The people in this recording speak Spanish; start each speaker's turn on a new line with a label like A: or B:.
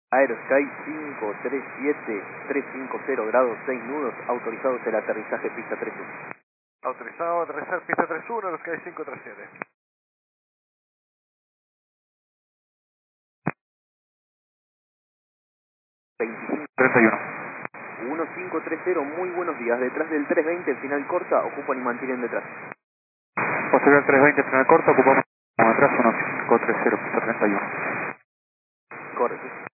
A: Aerosky 537, 350 grados, 6 nudos, autorizados el aterrizaje pista 31.
B: Autorizado a aterrizar pista 31, Aerosky 537.
A: 2531. 1530, muy buenos días. Detrás del 320, el final corta, ocupan y mantienen detrás.
C: Posterior 320, final corta, ocupamos atrás 1530, pista 31.
A: Correcto.